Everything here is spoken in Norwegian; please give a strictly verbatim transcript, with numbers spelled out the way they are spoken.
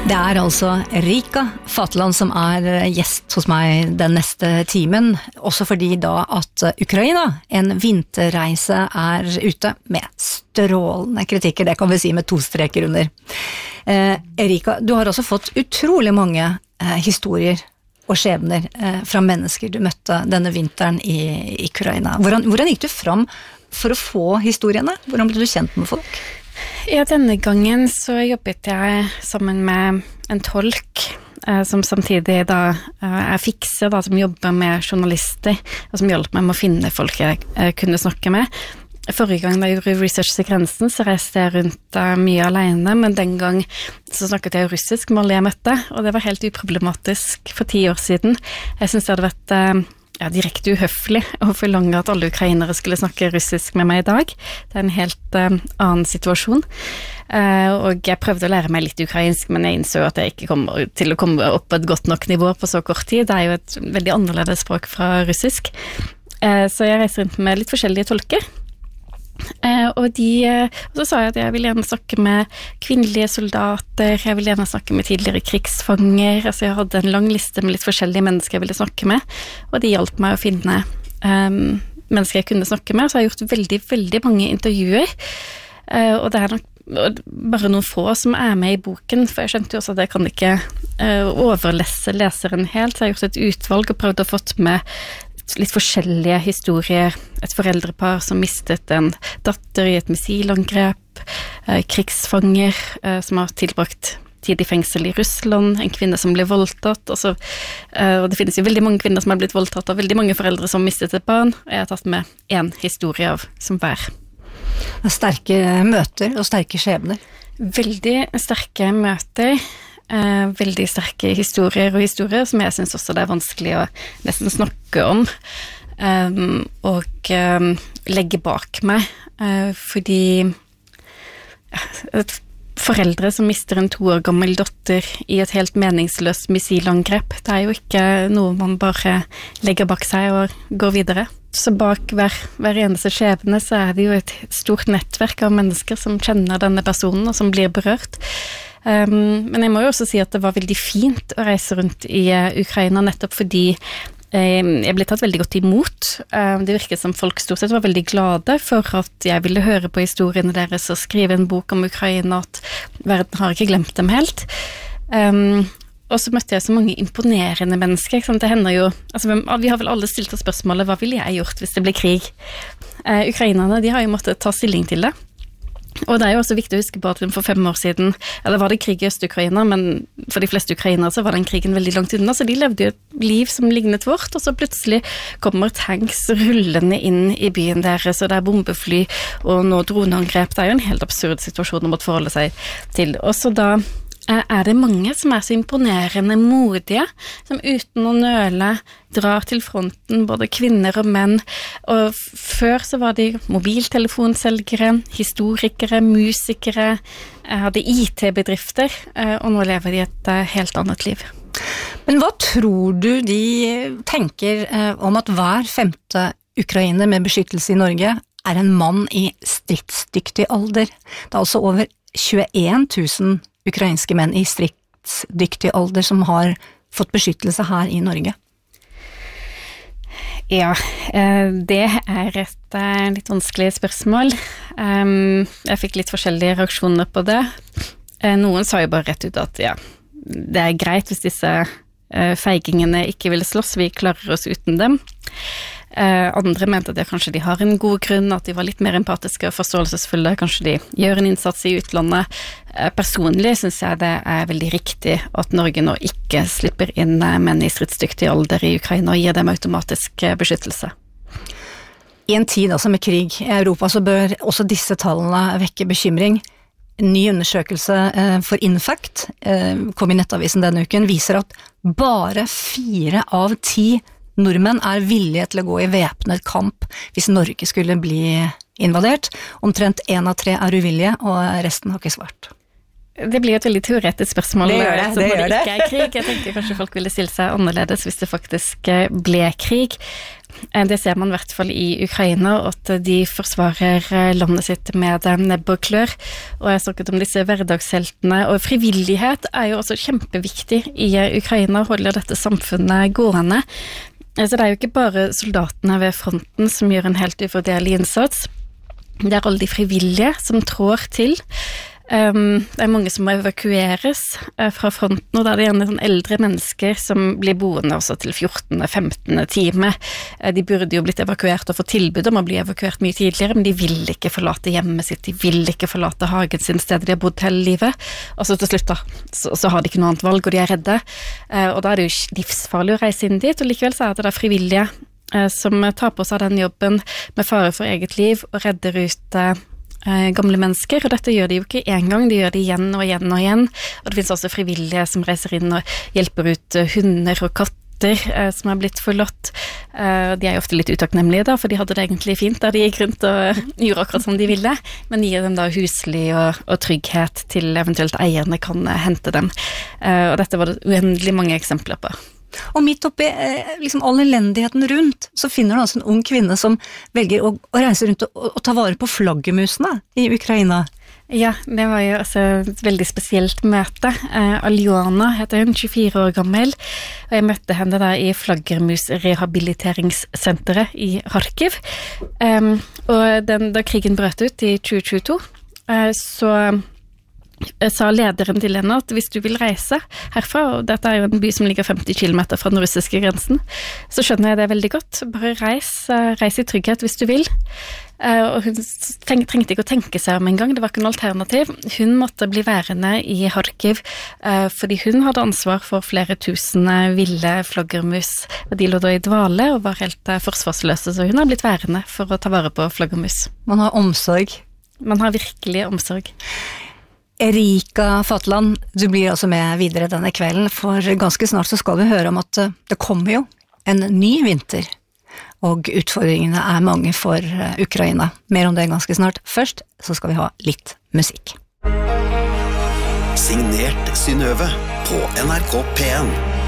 Det er altså Erika Fatland som er gjest hos meg den neste timen, også fordi da at Ukraina, en vinterreise, er ute med strålende kritikker, det kan vi si med to streker under. Eh, Erika, du har også fått utrolig mange eh, historier og skjebner eh, fra mennesker du møtte denne vinteren i, i Ukraina. Hvordan, hvordan gikk du fram for å få historiene? Hvordan ble du kjent med folk? Ja, denne gangen så jobbet jeg sammen med en tolk eh, som samtidig da eh, er fikser, da, som jobber med journalister, og som hjelper meg med å finne folk jeg eh, kunne snakke med. Forrige gang da jeg gjorde research til grensen, så reiste jeg rundt uh, mye alene, men den gang så snakket jeg russisk med alle jeg møtte, og det var helt uproblematisk for ti år siden. Jeg synes det hadde vært uh, ja, direkte uhøflig å forlange at alle ukrainere skulle snakke russisk med meg i dag. Det er en helt uh, annen situasjon. Uh, og jeg prøvde å lære meg litt ukrainsk, men jeg innså at jeg ikke kommer til å komme opp på et godt nok nivå på så kort tid. Det er jo et veldig annerledes språk fra russisk. Uh, så jeg reiser rundt med litt forskjellige tolker. Eh, og, de, og så sa jeg at jeg vil gjerne snakke med kvinnelige soldater, jeg vil gjerne snakke med tidligere krigsfanger, altså jeg hadde en lang liste med litt forskjellige mennesker jeg ville snakke med, og de hjalp meg å finne um, mennesker jeg kunne snakke med, så jeg har gjort veldig, veldig mange intervjuer, uh, og det er nok bare noen få som er med i boken, for jeg skjønte jo også at jeg kan ikke uh, overlesse leseren helt, så jeg har gjort et utvalg og prøvd å fått med litt forskjellige historier, et foreldrepar som mistet en datter i et missilangrep, eh, krigsfanger eh, som har tilbrakt tid i fengsel i Russland, en kvinne som ble voldtatt, og, så, eh, og det finnes jo veldig mange kvinner som har blitt voldtatt, og veldig mange foreldre som mistet et barn, og jeg har tatt med en historie av som hver. Sterke møter og sterke skjebner. Veldig sterke møter, Eh, veldig sterke historier og historier som jeg synes også det er vanskelig å nesten snakke om um, og um, legge bak meg uh, fordi uh, foreldre som mister en to år gammel datter i et helt meningsløst missilangrep, det er jo ikke noe man bare legger bak seg og går videre. Så bak hver, hver eneste skjebne så er det jo et stort nettverk av mennesker som kjenner denne personen og som blir berørt. Um, men jeg må jo også si at det var veldig fint å reise rundt i uh, Ukraina nettopp fordi um, jeg ble tatt veldig godt imot. Um, det virket som folk stort sett var veldig glade for at jeg ville høre på historiene deres og skrive en bok om Ukraina, at verden har ikke glemt dem helt. Um, og så møtte jeg så mange imponerende mennesker. Ikke sant? Det hender jo, altså, vi har vel alle stilt oss spørsmålet, hva ville jeg gjort hvis det ble krig? Uh, Ukrainerne, de har jo måttet ta stilling til det. Og det er jo også viktig å huske på at for fem år siden, eller var det krig i Øst-Ukraina, men for de fleste ukrainere så var den krigen veldig langt unna, så de levde jo et liv som lignet vårt, og så plutselig kommer tanks rullende inn i byen deres, og det er bombefly, og nå droneangrep. Det er jo en helt absurd situasjon å måtte forholde seg til. Og så da er det mange som er så imponerende modige, som uten å nøle drar til fronten, både kvinner og menn. Og før så var de mobiltelefonselgere, historikere, musikere, hadde I T-bedrifter, og nå lever de et helt annet liv. Men hva tror du de tenker om at hver femte ukrainer med beskyttelse i Norge er en mann i stridsdyktig alder? Det er altså over tjueen tusen ukrainske menn i stridsdyktig alder som har fått beskyttelse her i Norge. Ja, det er et litt vanskelig spørsmål. Jeg fikk litt forskjellige reaksjoner på det. Noen sa jo bare rett ut at ja, det er greit hvis disse feigingene ikke vil slåss, vi klarer oss uten dem. Andre mente at ja, kanskje de har en god grunn, at de var litt mer empatiske og forståelsesfulle, kanskje de gjør en innsats i utlandet. Personlig synes jeg det er veldig riktig at Norge nå ikke slipper inn menn i stridsdyktig alder i Ukraina og gir dem automatisk beskyttelse. I en tid altså med krig i Europa så bør også disse tallene vekke bekymring. En ny undersøkelse for Infact, kom i Nettavisen denne uken, viser at bare fire av ti nordmenn er villige til å gå i væpnet kamp hvis Norge skulle bli invadert. Omtrent en av tre er uvillige, og resten har ikke svart. Det blir et veldig teoretisk spørsmål. Det gjør det, som det gjør det. Ikke er krig. Jeg tenker kanskje folk ville stille seg annerledes hvis det faktisk ble krig. Det ser man i hvert fall i Ukraina, at de forsvarer landet sitt med nebb og klør. Og jeg snakket om disse hverdagsheltene, og frivillighet er jo også kjempeviktig i Ukraina, holder dette samfunnet gående. Så det er jo ikke bare soldatene ved fronten som gjør en helt uvurderlig innsats. Det er alle de frivillige som trår til. Um, det er mange som må evakueres uh, fra fronten, og da er det gjerne sånn eldre mennesker som blir boende også til fjortende femtende time. Uh, de burde jo blitt evakuert og få tilbud om å bli evakuert mye tidligere, men de vil ikke forlate hjemmet sitt, de vil ikke forlate hagen sin, stedet de har bodd hele livet. Og så til slutt da, så, så har de ikke noe annet valg, og de er redde. Uh, og da er det jo livsfarlig å reise inn dit, og likevel så er det da frivillige uh, som tar på seg den jobben med fare for eget liv og redder ut uh, gamle mennesker, og dette gjør de jo ikke en gang, de gjør det igjen og igjen og igjen, og det finnes også frivillige som reiser inn og hjelper ut hunder og katter eh, som er blitt forlatt. Eh, de er jo ofte litt utakknemlige da, for de hadde det egentlig fint da de gikk rundt og gjorde akkurat som de ville, men gir dem da husly og, og trygghet til eventuelt eierne kan eh, hente dem. Eh, og dette var det uendelig mange eksempler på. Og midt oppi eh, liksom all elendigheten rundt, så finner du altså en ung kvinne som velger å, å reise rundt og, og ta vare på flaggermusene i Ukraina. Ja, det var jo også et veldig spesielt møte. Eh, Aljona heter hun, tjuefire år gammel, og jeg møtte henne da i flaggermusrehabiliteringssenteret i Kharkiv. Um, og den, da krigen brøt ut i tjue tjueto, eh, så sa lederen til henne at hvis du vil reise herfra, og dette er jo en by som ligger femti kilometer fra den russiske grensen, så skjønner jeg det veldig godt. Bare reis, reis i trygghet hvis du vil. Og hun trengte ikke å tenke seg om en gang, det var ikke noe alternativ. Hun måtte bli værende i Kharkiv, fordi hun hadde ansvar for flere tusen ville flaggermus. De lå da i dvale og var helt forsvarsløse, så hun har blitt værende for å ta vare på flaggermus. Man har omsorg. Man har virkelig omsorg. Erika Fatland, du blir altså med videre denne kvelden, for ganske snart så skal vi høre om at det kommer jo en ny vinter, og utfordringene er mange for Ukraina. Mer om det ganske snart. Først så skal vi ha litt musikk. Signert Synnøve på N R K P en.